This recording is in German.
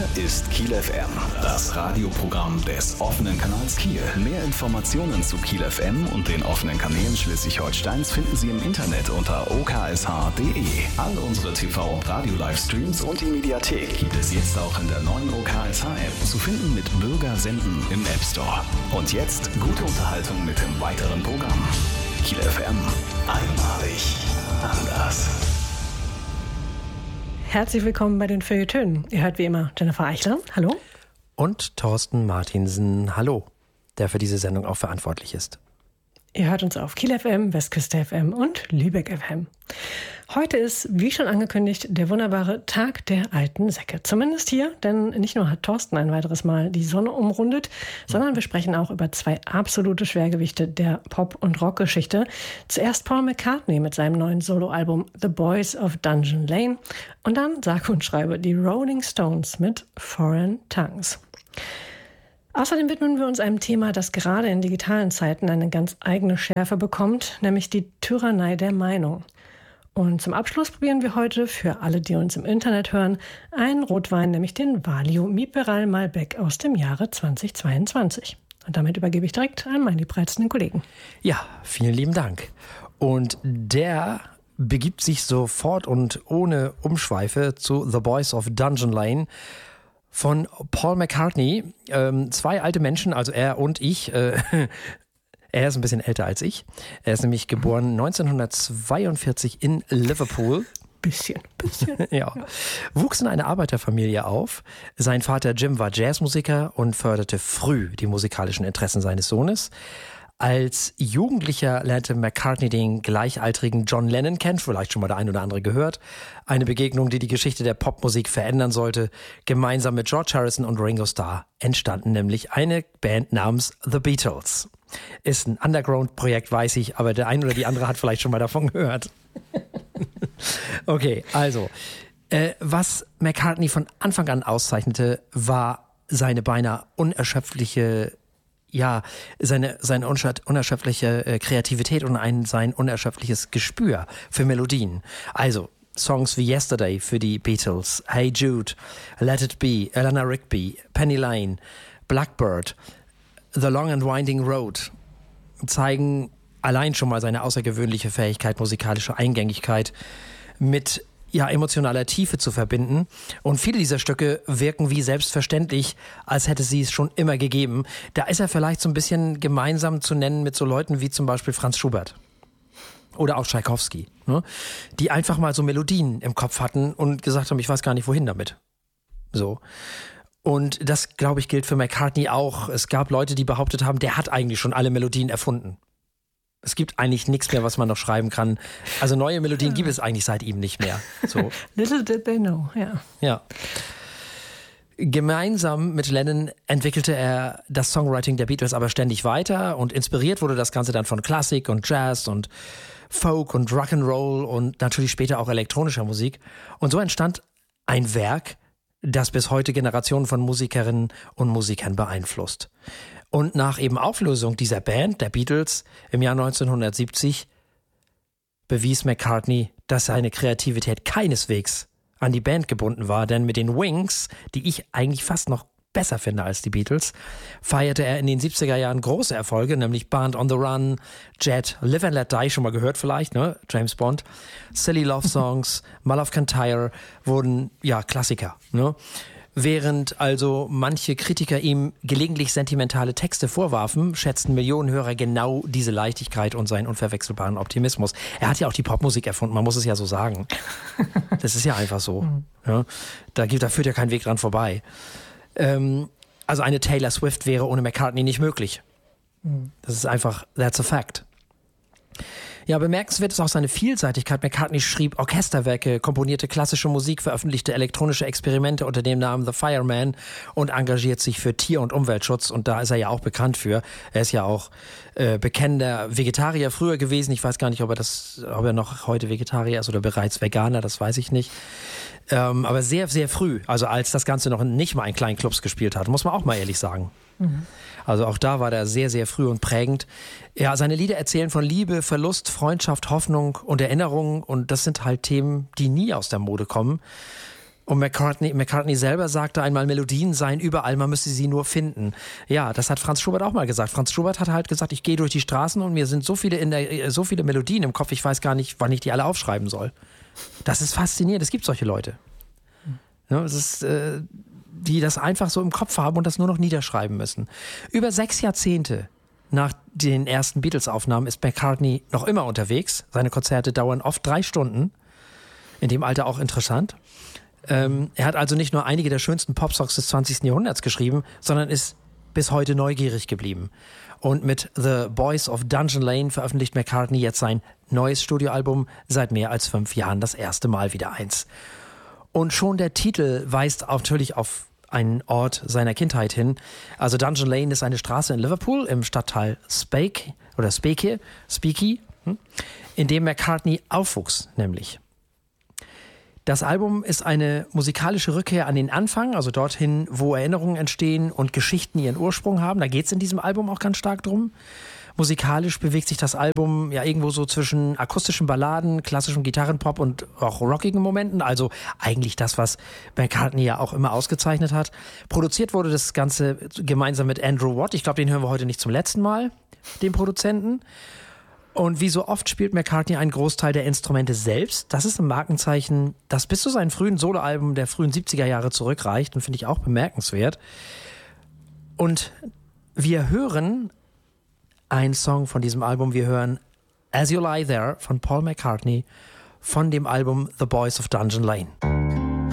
ist Kiel FM, das Radioprogramm des offenen Kanals Kiel. Mehr Informationen zu Kiel FM und den offenen Kanälen Schleswig-Holsteins finden Sie im Internet unter oksh.de. All unsere TV- und Radio-Livestreams und die Mediathek gibt es jetzt auch in der neuen OKSH-App, zu finden mit Bürger senden im App Store. Und jetzt gute Unterhaltung mit dem weiteren Programm. Kiel FM, einmalig anders. Herzlich willkommen bei den Feuilletönen. Ihr hört wie immer Jennifer Eichler. Hallo. Und Thorsten Martinsen. Hallo, der für diese Sendung auch verantwortlich ist. Ihr hört uns auf Kiel FM, Westküste FM und Lübeck FM. Heute ist, wie schon angekündigt, der wunderbare Tag der alten Säcke. Zumindest hier, denn nicht nur hat Thorsten ein weiteres Mal die Sonne umrundet, sondern wir sprechen auch über zwei absolute Schwergewichte der Pop- und Rockgeschichte. Zuerst Paul McCartney mit seinem neuen Soloalbum The Boys of Dungeon Lane und dann, sage und schreibe, die Rolling Stones mit Foreign Tongues. Außerdem widmen wir uns einem Thema, das gerade in digitalen Zeiten eine ganz eigene Schärfe bekommt, nämlich die Tyrannei der Meinung. Und zum Abschluss probieren wir heute, für alle, die uns im Internet hören, einen Rotwein, nämlich den Valio Miperal Malbec aus dem Jahre 2022. Und damit übergebe ich direkt an meinen liebreizenden Kollegen. Ja, vielen lieben Dank. Und der begibt sich sofort und ohne Umschweife zu The Boys of Dungeon Lane von Paul McCartney. Zwei alte Menschen, also er und ich. Er ist ein bisschen älter als ich. Er ist nämlich geboren 1942 in Liverpool. Bisschen. Ja. Wuchs in einer Arbeiterfamilie auf. Sein Vater Jim war Jazzmusiker und förderte früh die musikalischen Interessen seines Sohnes. Als Jugendlicher lernte McCartney den gleichaltrigen John Lennon kennen, vielleicht schon mal der ein oder andere gehört. Eine Begegnung, die die Geschichte der Popmusik verändern sollte. Gemeinsam mit George Harrison und Ringo Starr entstanden nämlich eine Band namens The Beatles. Ist ein Underground-Projekt, weiß ich, aber der eine oder die andere hat vielleicht schon mal davon gehört. Okay, also, was McCartney von Anfang an auszeichnete, war seine beinahe unerschöpfliche seine unerschöpfliche Kreativität und sein unerschöpfliches Gespür für Melodien. Also Songs wie Yesterday für die Beatles, Hey Jude, Let It Be, Eleanor Rigby, Penny Lane, Blackbird, The Long and Winding Road zeigen allein schon mal seine außergewöhnliche Fähigkeit, musikalische Eingängigkeit mit emotionaler Tiefe zu verbinden. Und viele dieser Stücke wirken wie selbstverständlich, als hätte sie es schon immer gegeben. Da ist er vielleicht so ein bisschen gemeinsam zu nennen mit so Leuten wie zum Beispiel Franz Schubert oder auch Tschaikowski, ne? Die einfach mal so Melodien im Kopf hatten und gesagt haben, ich weiß gar nicht, wohin damit. So. Und das, glaube ich, gilt für McCartney auch. Es gab Leute, die behauptet haben, der hat eigentlich schon alle Melodien erfunden. Es gibt eigentlich nichts mehr, was man noch schreiben kann. Also neue Melodien gibt es eigentlich seit ihm nicht mehr. So. Little did they know, ja. Ja. Gemeinsam mit Lennon entwickelte er das Songwriting der Beatles aber ständig weiter und inspiriert wurde das Ganze dann von Klassik und Jazz und Folk und Rock'n'Roll und natürlich später auch elektronischer Musik. Und so entstand ein Werk, das bis heute Generationen von Musikerinnen und Musikern beeinflusst. Und nach eben Auflösung dieser Band, der Beatles, im Jahr 1970, bewies McCartney, dass seine Kreativität keineswegs an die Band gebunden war, denn mit den Wings, die ich eigentlich fast noch besser finde als die Beatles, feierte er in den 70er Jahren große Erfolge, nämlich Band on the Run, Jet, Live and Let Die, schon mal gehört vielleicht, ne? James Bond, Silly Love Songs, My Love Can Tire wurden, Klassiker, ne? Während also manche Kritiker ihm gelegentlich sentimentale Texte vorwarfen, schätzten Millionen Hörer genau diese Leichtigkeit und seinen unverwechselbaren Optimismus. Er hat ja auch die Popmusik erfunden, man muss es ja so sagen. Das ist ja einfach so. Ja, da führt ja kein Weg dran vorbei. Also eine Taylor Swift wäre ohne McCartney nicht möglich. Das ist einfach, that's a fact. Ja, bemerkenswert ist auch seine Vielseitigkeit. McCartney schrieb Orchesterwerke, komponierte klassische Musik, veröffentlichte elektronische Experimente unter dem Namen The Fireman und engagiert sich für Tier- und Umweltschutz. Und da ist er ja auch bekannt für. Er ist ja auch bekennender Vegetarier früher gewesen. Ich weiß gar nicht, ob er noch heute Vegetarier ist oder bereits Veganer, das weiß ich nicht. Aber sehr, sehr früh, also als das Ganze noch nicht mal in kleinen Clubs gespielt hat, muss man auch mal ehrlich sagen. Also auch da war der sehr, sehr früh und prägend. Ja, seine Lieder erzählen von Liebe, Verlust, Freundschaft, Hoffnung und Erinnerung. Und das sind halt Themen, die nie aus der Mode kommen. Und McCartney selber sagte einmal, Melodien seien überall, man müsse sie nur finden. Ja, das hat Franz Schubert auch mal gesagt. Franz Schubert hat halt gesagt, ich gehe durch die Straßen und mir sind so viele Melodien im Kopf, ich weiß gar nicht, wann ich die alle aufschreiben soll. Das ist faszinierend, es gibt solche Leute. Ja, es ist, die das einfach so im Kopf haben und das nur noch niederschreiben müssen. Über 6 Jahrzehnte nach den ersten Beatles-Aufnahmen ist McCartney noch immer unterwegs. Seine Konzerte dauern oft 3 Stunden. In dem Alter auch interessant. Er hat also nicht nur einige der schönsten Popsongs des 20. Jahrhunderts geschrieben, sondern ist bis heute neugierig geblieben. Und mit The Boys of Dungeon Lane veröffentlicht McCartney jetzt sein neues Studioalbum, seit mehr als 5 Jahren das erste Mal wieder eins. Und schon der Titel weist natürlich auf einen Ort seiner Kindheit hin. Also Dungeon Lane ist eine Straße in Liverpool im Stadtteil Speaky, in dem McCartney aufwuchs, nämlich. Das Album ist eine musikalische Rückkehr an den Anfang, also dorthin, wo Erinnerungen entstehen und Geschichten ihren Ursprung haben. Da geht es in diesem Album auch ganz stark drum. Musikalisch bewegt sich das Album ja irgendwo so zwischen akustischen Balladen, klassischem Gitarrenpop und auch rockigen Momenten. Also eigentlich das, was McCartney ja auch immer ausgezeichnet hat. Produziert wurde das Ganze gemeinsam mit Andrew Watt. Ich glaube, den hören wir heute nicht zum letzten Mal, den Produzenten. Und wie so oft spielt McCartney einen Großteil der Instrumente selbst. Das ist ein Markenzeichen, das bis zu seinen frühen Soloalben der frühen 70er Jahre zurückreicht und finde ich auch bemerkenswert. Und wir hören einen Song von diesem Album. Wir hören As You Lie There von Paul McCartney von dem Album The Boys of Dungeon Lane.